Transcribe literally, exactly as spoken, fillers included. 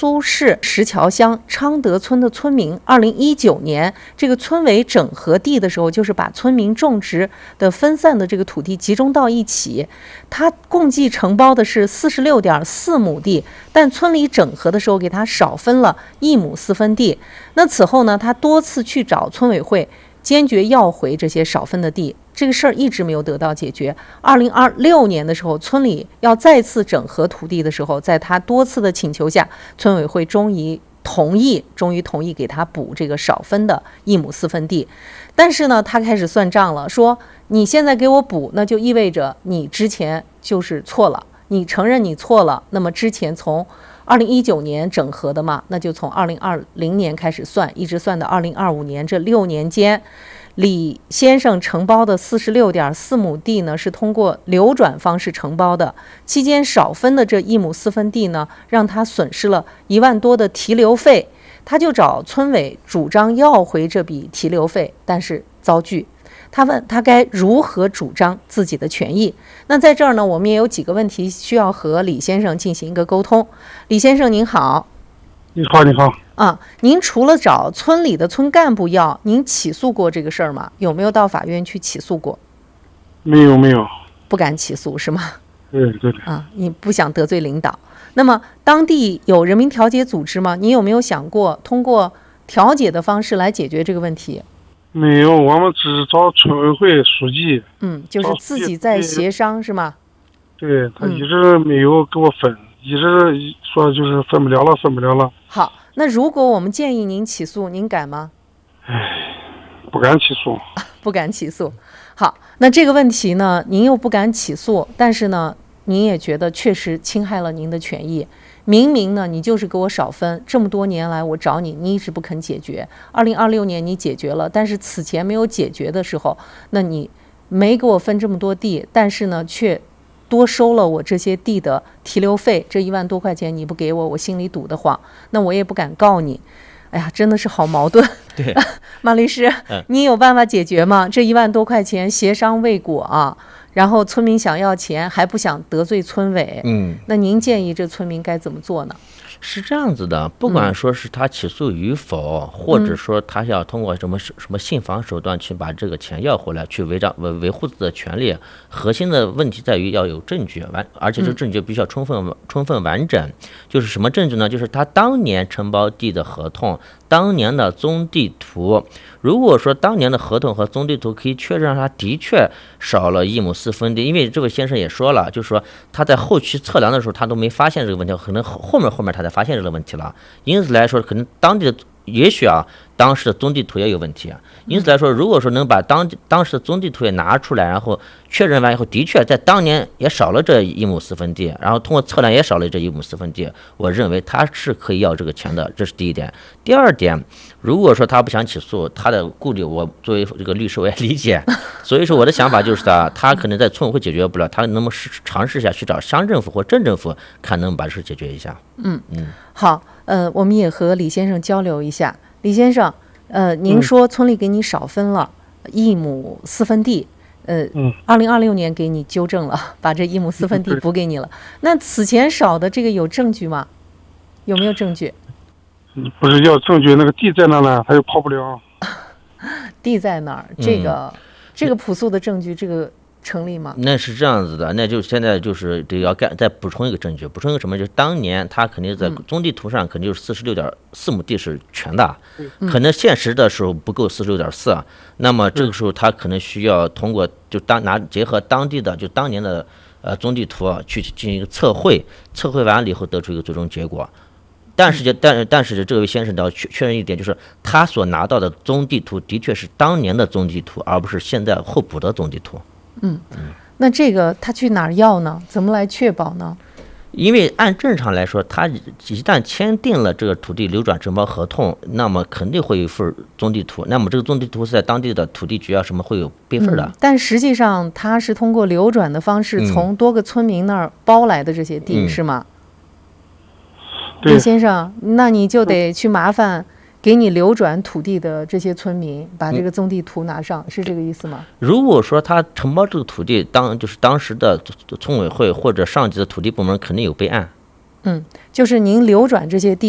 苏市石桥乡昌德村的村民，二零一九年这个村委整合地的时候，就是把村民种植的分散的这个土地集中到一起，他共计承包的是四十六点四亩地，但村里整合的时候给他少分了一亩四分地。那此后呢，他多次去找村委会，坚决要回这些少分的地，这个事儿一直没有得到解决。二零二六年的时候，村里要再次整合土地的时候，在他多次的请求下，村委会终于同意，终于同意给他补这个少分的一亩四分地。但是呢，他开始算账了，说你现在给我补，那就意味着你之前就是错了，你承认你错了，那么之前从二零一九年整合的嘛，那就从二零二零年开始算，一直算到二零二五年，这六年间，李先生承包的四十六点四亩地呢，是通过流转方式承包的，期间少分的这一亩四分地呢，让他损失了一万多的提留费，他就找村委主张要回这笔提留费，但是遭拒。他问他该如何主张自己的权益。那在这儿呢，我们也有几个问题需要和李先生进行一个沟通。李先生您好。 你好，你好。 啊，您除了找村里的村干部要，您起诉过这个事儿吗？有没有到法院去起诉过？ 没有，没有。 不敢起诉是吗？ 对对对。 啊，你不想得罪领导。那么当地有人民调解组织吗？你有没有想过通过调解的方式来解决这个问题？ 没有，我们只是找村委会书记。 嗯，就是自己在协商是吗？ 对，他一直没有给我分，嗯、一直说就是分不了了，分不了了。 好，那如果我们建议您起诉，您敢吗？ 唉，不敢起诉。 不敢起诉。好，那这个问题呢，您又不敢起诉，但是呢，您也觉得确实侵害了您的权益。明明呢，你就是给我少分，这么多年来我找你，你一直不肯解决。二零二六年你解决了，但是此前没有解决的时候，那你没给我分这么多地，但是呢，却多收了我这些地的提留费，这一万多块钱你不给我，我心里堵得慌，那我也不敢告你。哎呀，真的是好矛盾。 对， 马律师，嗯、你有办法解决吗？这一万多块钱协商未果啊。然后村民想要钱，还不想得罪村委， 嗯， 那您建议这村民该怎么做呢？ 是这样子的，不管说是他起诉与否，嗯、或者说他要通过什么什么信访手段去把这个钱要回来，去维障维维护自己的权利，核心的问题在于要有证据完，而且这个证据必须要充分、嗯、充分完整。就是什么证据呢？就是他当年承包地的合同，当年的宗地图。如果说当年的合同和宗地图可以确认他的确少了一亩四分地，因为这位先生也说了，就是说他在后期测量的时候他都没发现这个问题，可能后面后面他才发现这个问题了。因此来说，可能当地的也许啊，当时的宗地图也有问题啊。因此来说，如果说能把当当时的宗地图也拿出来，然后确认完以后，的确在当年也少了这一亩四分地，然后通过测量也少了这一亩四分地，我认为他是可以要这个钱的，这是第一点。第二点，如果说他不想起诉，他的顾虑我作为这个律师我也理解，所以说我的想法就是啊，他可能在村委会解决不了，他能不能尝试一下去找乡政府或镇政府，看能把这事解决一下。 嗯嗯，好，呃，我们也和李先生交流一下。李先生，呃，您说村里给你少分了一亩四分地，呃，二零二六年给你纠正了，把这一亩四分地补给你了。那此前少的这个有证据吗？有没有证据？ 不是要证据，那个地在那呢，他又跑不了。 地在哪儿？这个、嗯、这个朴素的证据，这个成立吗？ 那是这样子的，那就现在就是得要干再补充一个证据，补充一个什么？就是当年他肯定在宗地图上肯定就是四十六点四亩地是全的， 嗯、 可能现实的时候不够四十六点四，那么这个时候他可能需要通过就当拿结合当地的就当年的呃宗地图去进行一个测绘，测绘完了以后得出一个最终结果。但是，但但是这位先生要确确认一点，就是他所拿到的宗地图的确是当年的宗地图，而不是现在后补的宗地图。 嗯，那这个他去哪儿要呢？怎么来确保呢？ 因为按正常来说，他一旦签订了这个土地流转承包合同，那么肯定会有一份宗地图。那么这个宗地图是在当地的土地局啊什么会有备份的。 嗯、但实际上，他是通过流转的方式从多个村民那儿包来的这些地，嗯、是吗？李先生，那你就得去麻烦给你流转土地的这些村民把这个宗地图拿上，是这个意思吗？ 如果说他承包这个土地，当就是当时的村委会或者上级的土地部门肯定有备案。 嗯，就是您流转这些地